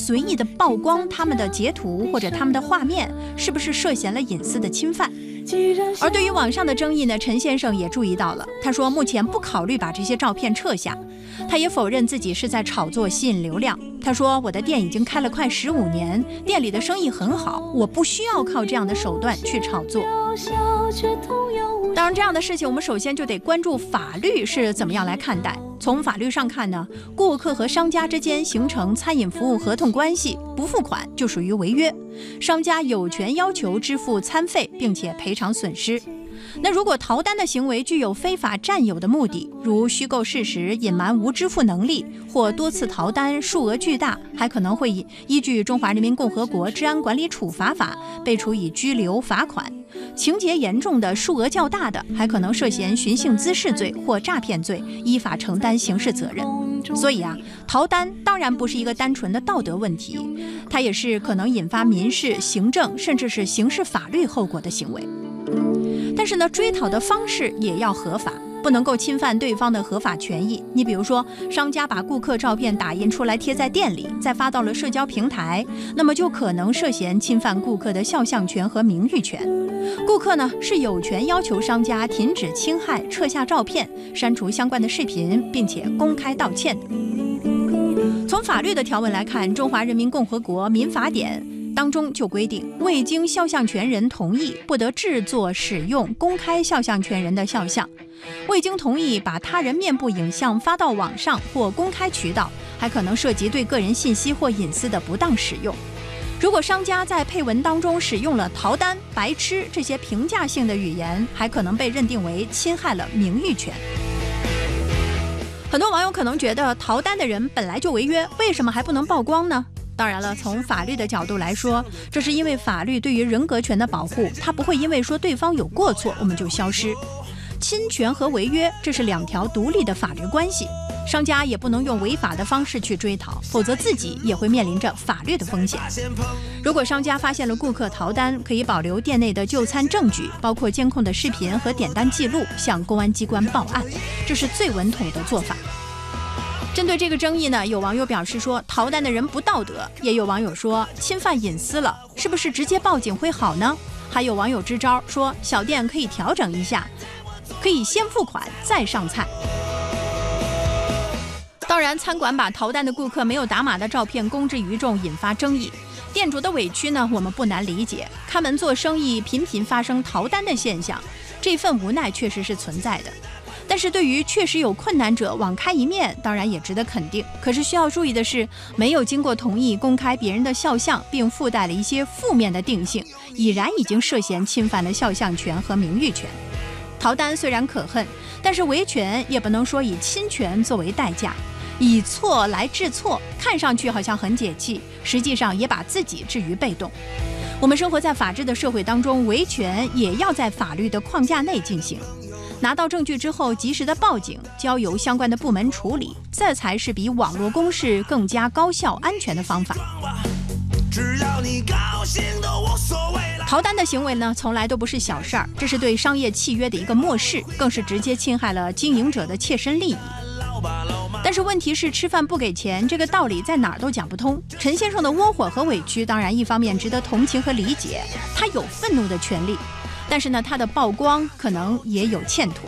随意的曝光他们的截图或者他们的画面，是不是涉嫌了隐私的侵犯？而对于网上的争议呢，陈先生也注意到了，他说目前不考虑把这些照片撤下，他也否认自己是在炒作吸引流量。他说我的店已经开了快15年，店里的生意很好，我不需要靠这样的手段去炒作。当然这样的事情我们首先就得关注法律是怎么样来看待。从法律上看呢，顾客和商家之间形成餐饮服务合同关系，不付款就属于违约，商家有权要求支付餐费并且赔偿损失。那如果逃单的行为具有非法占有的目的，如虚构事实、隐瞒无支付能力或多次逃单数额巨大，还可能会依据《中华人民共和国治安管理处罚法》被处以拘留、罚款。情节严重的、数额较大的，还可能涉嫌寻衅滋事罪或诈骗罪，依法承担刑事责任。所以逃单当然不是一个单纯的道德问题，它也是可能引发民事、行政甚至是刑事法律后果的行为。但是呢，追讨的方式也要合法，不能够侵犯对方的合法权益。你比如说，商家把顾客照片打印出来贴在店里，再发到了社交平台，那么就可能涉嫌侵犯顾客的肖像权和名誉权。顾客呢是有权要求商家停止侵害、撤下照片、删除相关的视频，并且公开道歉的。从法律的条文来看，《中华人民共和国民法典》当中就规定，未经肖像权人同意，不得制作、使用、公开肖像权人的肖像；未经同意把他人面部影像发到网上或公开渠道，还可能涉及对个人信息或隐私的不当使用。如果商家在配文当中使用了逃单、白痴这些评价性的语言，还可能被认定为侵害了名誉权。很多网友可能觉得，逃单的人本来就违约，为什么还不能曝光呢？当然了，从法律的角度来说，这是因为法律对于人格权的保护，它不会因为说对方有过错我们就消失。侵权和违约，这是两条独立的法律关系，商家也不能用违法的方式去追讨，否则自己也会面临着法律的风险。如果商家发现了顾客逃单，可以保留店内的就餐证据，包括监控的视频和点单记录，向公安机关报案，这是最稳妥的做法。针对这个争议呢，有网友表示说逃单的人不道德，也有网友说侵犯隐私了，是不是直接报警会好呢？还有网友支招说小店可以调整一下，可以先付款再上菜。当然，餐馆把逃单的顾客没有打码的照片公之于众，引发争议。店主的委屈呢，我们不难理解。开门做生意，频频发生逃单的现象，这份无奈确实是存在的。但是对于确实有困难者网开一面，当然也值得肯定。可是需要注意的是，没有经过同意公开别人的肖像，并附带了一些负面的定性，已然已经涉嫌侵犯了肖像权和名誉权。逃单虽然可恨，但是维权也不能说以侵权作为代价，以错来治错，看上去好像很解气，实际上也把自己置于被动。我们生活在法治的社会当中，维权也要在法律的框架内进行。拿到证据之后，及时的报警，交由相关的部门处理，这才是比网络攻势更加高效、安全的方法。逃单的行为呢，从来都不是小事儿，这是对商业契约的一个漠视，更是直接侵害了经营者的切身利益。但是问题是，吃饭不给钱，这个道理在哪儿都讲不通。陈先生的窝火和委屈，当然一方面值得同情和理解，他有愤怒的权利。但是呢，他的曝光可能也有欠妥，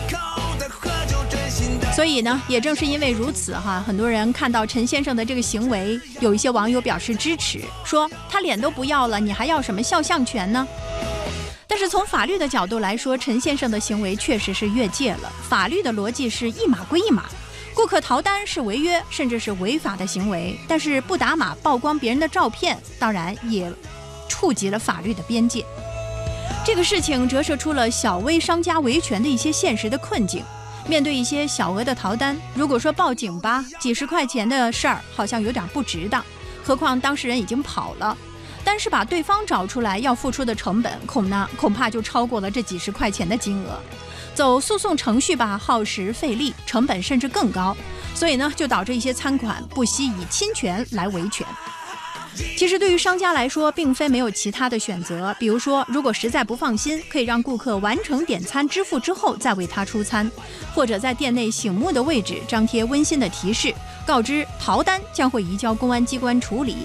所以呢，也正是因为如此很多人看到陈先生的这个行为，有一些网友表示支持，说他脸都不要了，你还要什么肖像权呢？但是从法律的角度来说，陈先生的行为确实是越界了。法律的逻辑是一码归一码，顾客逃单是违约甚至是违法的行为，但是不打码曝光别人的照片，当然也触及了法律的边界。这个事情折射出了小微商家维权的一些现实的困境。面对一些小额的逃单，如果说报警吧，几十块钱的事儿好像有点不值当，何况当事人已经跑了，但是把对方找出来要付出的成本恐怕就超过了这几十块钱的金额。走诉讼程序吧，耗时费力，成本甚至更高，所以呢，就导致一些餐馆不惜以侵权来维权。其实对于商家来说，并非没有其他的选择，比如说如果实在不放心，可以让顾客完成点餐支付之后再为他出餐，或者在店内醒目的位置张贴温馨的提示，告知逃单将会移交公安机关处理，